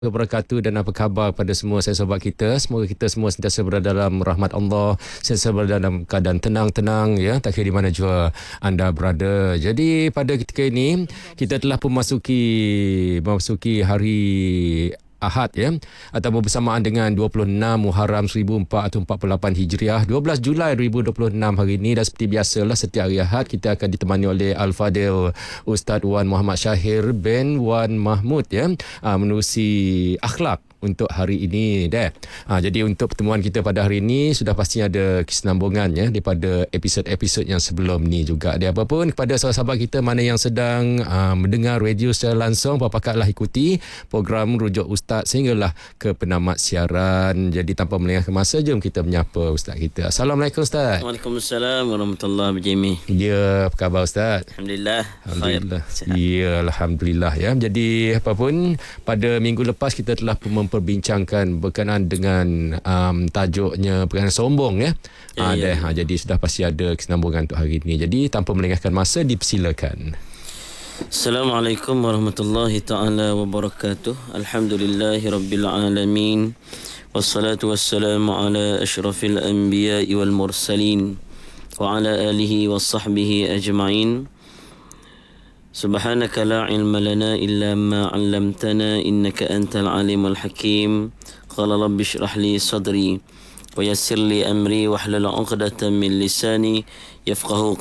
wabarakatuh dan apa khabar pada semua sahabat kita. Semoga kita semua sentiasa berada dalam rahmat Allah, sentiasa berada dalam keadaan tenang-tenang ya, tak kira di mana jua anda berada. Jadi pada ketika ini kita telah memasuki hari Ahad ya, atau bersamaan dengan 26 Muharram 1448 Hijriah, 12 Julai 2026 hari ini. Dan seperti biasalah setiap hari Ahad kita akan ditemani oleh Al-Fadil Ustaz Wan Muhammad Syahir bin Wan Mahmud ya, menerusi akhlak untuk hari ini dah. Jadi untuk pertemuan kita pada hari ini sudah pastinya ada kesinambungan ya daripada episod-episod yang sebelum ni juga. Dia apa pun kepada sahabat-sahabat kita mana yang sedang mendengar radio secara langsung, paklah ikuti program Rujuk Ustaz sehinggalah ke penamat siaran. Jadi tanpa melengahkan masa, jom kita menyapa Ustaz kita. Assalamualaikum Ustaz. Waalaikumsalam warahmatullahi wabarakatuh. Ya, apa khabar Ustaz? Alhamdulillah. Alhamdulillah. Ya, alhamdulillah ya. Jadi apa pun pada minggu lepas kita telah memperbincangkan berkenaan dengan tajuknya perkara sombong ya. Jadi sudah pasti ada kesinambungan untuk hari ini. Jadi tanpa melengahkan masa, dipersilakan. Assalamualaikum warahmatullahi taala wabarakatuh. Alhamdulillahi rabbil alamin. Wassalatu wassalamu ala asyrafil anbiya'i wal mursalin wa ala alihi wassahbihi ajma'in. Subhanaka la ilma lana illa ma 'allamtana innaka antal alimul hakim. Qala rabbi shrah li sadri wa yassir li amri wahlul 'uqdatam min lisani yafqahu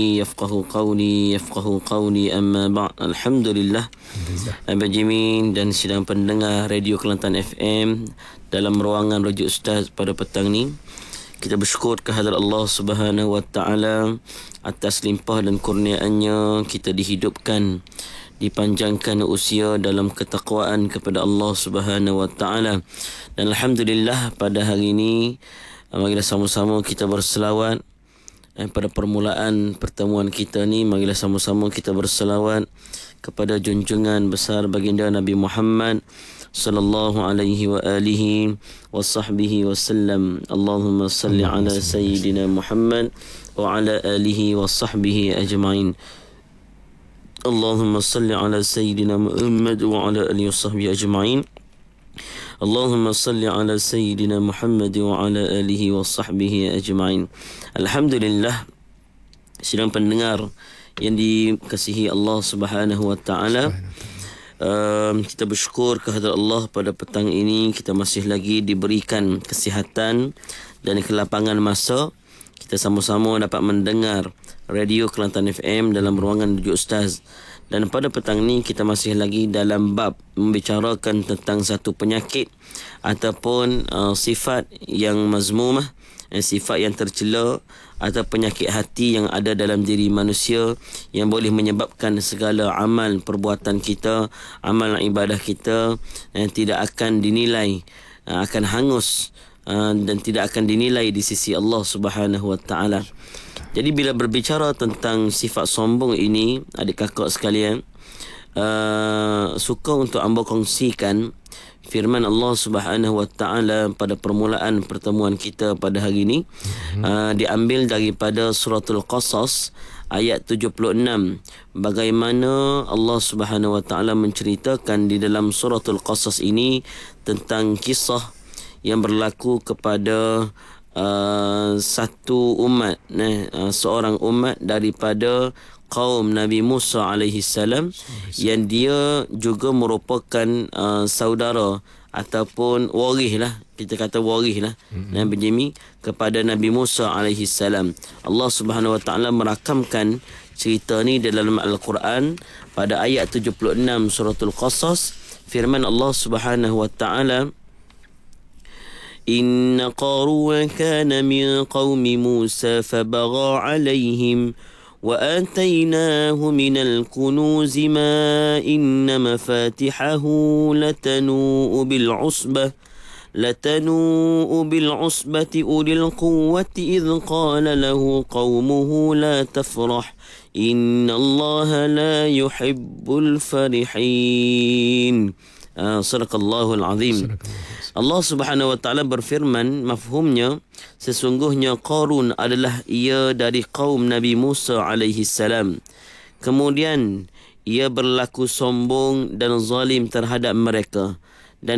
qawli amma ba'd. Alhamdulillah. Abang Jimin dan sidang pendengar Radio Kelantan FM dalam ruangan Rujuk Ustaz pada petang ni, kita bersyukur kehadrat Allah Subhanahu wa taala atas limpah dan kurniaannya kita dihidupkan, dipanjangkan usia dalam ketakwaan kepada Allah Subhanahu wa taala. Dan alhamdulillah pada hari ini marilah sama-sama kita berselawat. Pada permulaan pertemuan kita ni, marilah sama-sama kita berselawat kepada junjungan besar baginda Nabi Muhammad sallallahu alaihi wa alihi wa sahbihi wasallam. Allahumma salli ala sayyidina Muhammad wa ala alihi wa sahbihi ajma'in. Allahumma salli ala sayyidina Muhammad wa ala alihi wa sahbihi ajma'in. Allahumma salli ala sayyidina Muhammad wa ala alihi wa sahbihi ajma'in. Alhamdulillah, sidang pendengar yang dikasihi Allah Subhanahu wa taala, kita bersyukur kehadrat Allah pada petang ini kita masih lagi diberikan kesihatan dan kelapangan masa. Kita sama-sama dapat mendengar Radio Kelantan FM dalam ruangan Rujuk Ustaz. Dan pada petang ni kita masih lagi dalam bab membicarakan tentang satu penyakit ataupun sifat yang mazmumah, sifat yang tercela atau penyakit hati yang ada dalam diri manusia yang boleh menyebabkan segala amal perbuatan kita, amal ibadah kita tidak akan dinilai, akan hangus dan tidak akan dinilai di sisi Allah Subhanahu wa taala. Jadi bila berbicara tentang sifat sombong ini, adik kakak sekalian, suka untuk amba kongsikan firman Allah Subhanahu wa taala pada permulaan pertemuan kita pada hari ini, diambil daripada suratul Qasas ayat 76. Bagaimana Allah Subhanahu wa taala menceritakan di dalam suratul Qasas ini tentang kisah yang berlaku kepada satu umat, seorang umat daripada kaum Nabi Musa alaihi salam, yang dia juga merupakan saudara ataupun waris lah, kita kata waris lah, Nabi Jami kepada Nabi Musa alaihi salam. Allah Subhanahu wa taala merakamkan cerita ni dalam Al-Quran pada ayat 76 suratul Qasas. Firman Allah Subhanahu wa taala, إن قارون كان من قوم موسى فبغى عليهم وآتيناه من الكنوز ما إن مفاتحه لتنوء بالعصبة أولي القوة إذ قال له قومه لا تفرح إن الله لا يحب الفرحين. Sadaqallahul azim. Allah Subhanahu wa taala berfirman, mafhumnya sesungguhnya Qarun adalah ia dari kaum Nabi Musa alaihi salam. Kemudian ia berlaku sombong dan zalim terhadap mereka.